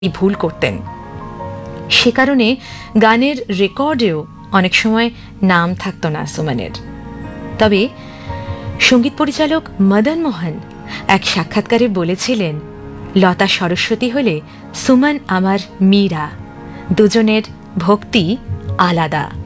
ভুল করতেন। সে কারণে গানের রেকর্ডেও অনেক সময় নাম থাকত না সুমনের। তবে সঙ্গীত পরিচালক মদন মোহন এক সাক্ষাৎকারে বলেছিলেন, লতা সরস্বতী হলে সুমন আমার মীরা, দুজনের ভক্তি আলাদা।